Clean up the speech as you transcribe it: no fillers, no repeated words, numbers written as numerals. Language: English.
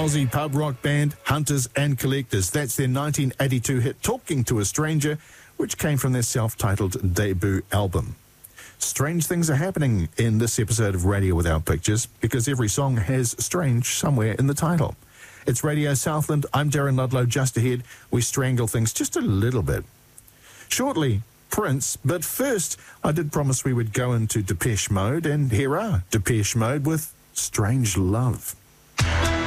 Aussie pub rock band Hunters and Collectors. That's their 1982 hit Talking to a Stranger, which came from their self-titled debut album. Strange things are happening in this episode of Radio Without Pictures because every song has strange somewhere in the title. It's Radio Southland. I'm Darren Ludlow. Just ahead, we strangle things just a little bit. Shortly, Prince, but first, I did promise we would go into Depeche Mode, and here are Depeche Mode with Strange Love.